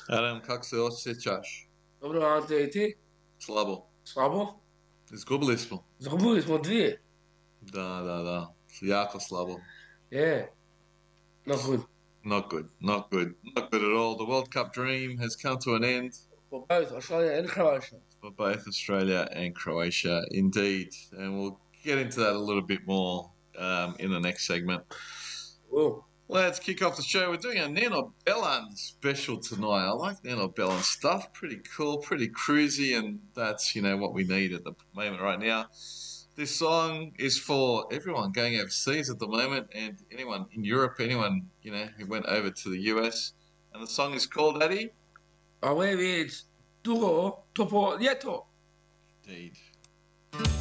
Adam, как se osjećaš? Dobro, Ante, i ti? Slabo. Slabo? Izgubili smo. Izgubili smo dvije. Da. Jako slabo. Yeah, not good. Not good. Not good at all. The World Cup dream has come to an end For both Australia and Croatia. for both Australia and Croatia, indeed. And we'll get into that a little bit more in the next segment. Whoa. Let's kick off the show. We're doing a Nino Bellan special tonight. I like Nino Bellan stuff. Pretty cool, pretty cruisy, and that's, what we need at the moment right now. This song is for everyone going overseas at the moment and anyone in Europe, anyone, who went over to the US. And the song is called, Eddie? Away with Dugo Topo Lieto. Indeed.